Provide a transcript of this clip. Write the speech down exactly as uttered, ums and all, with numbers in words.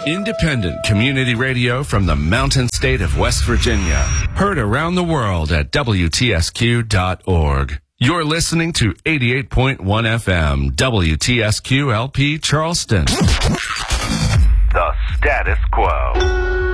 Independent community radio from the mountain state of West Virginia. Heard around the world at W T S Q dot org. You're listening to eighty-eight point one F M, W T S Q L P Charleston. The status quo.